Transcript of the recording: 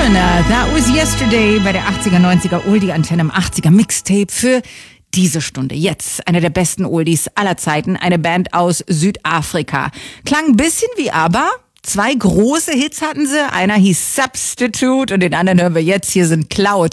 Foreigner, That Was Yesterday bei der 80er, 90er Oldie Antenne im 80er Mixtape für diese Stunde. Jetzt eine der besten Oldies aller Zeiten, eine Band aus Südafrika. Klang ein bisschen wie ABBA. 2 große Hits hatten sie. Einer hieß Substitute und den anderen hören wir jetzt. Hier sind Cloud.